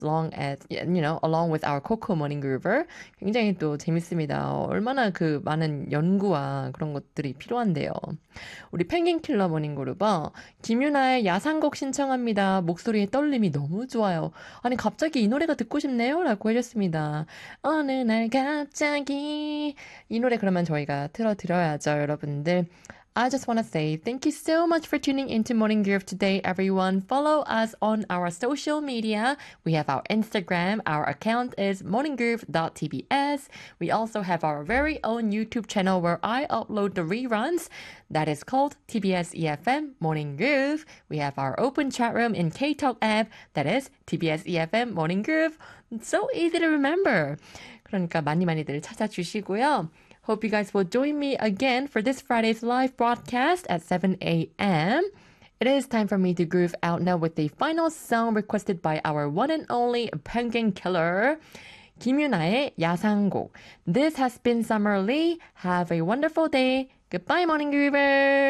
along with our Coco Morning Groover. 굉장히 또 재밌습니다. 얼마나 그 많은 연구와 그런 것들이 필요한데요. 우리 펭귄킬러 모닝 그루버, 김유나의 야상곡 신청합니다. 목소리의 떨림이 너무 좋아요. 아니, 갑자기 이 노래가 듣고 싶네요. 라고 해줬습니다. 어느 날 갑자기. 이 노래 그러면 저희가 틀어드려야죠, 여러분들. I just want to say thank you so much for tuning into Morning Groove today, everyone. Follow us on our social media. We have our Instagram. Our account is morninggroove.tbs. We also have our very own YouTube channel where I upload the reruns. That is called TBS EFM Morning Groove. We have our open chat room in KTalk app. That is TBS EFM Morning Groove. It's so easy to remember. 그러니까 많이들 찾아주시고요. Hope you guys will join me again for this Friday's live broadcast at 7 a.m. It is time for me to groove out now with the final song requested by our one and only Penguin Killer, 김유나의 야상곡. This has been Summer Lee. Have a wonderful day. Goodbye, Morning Groover!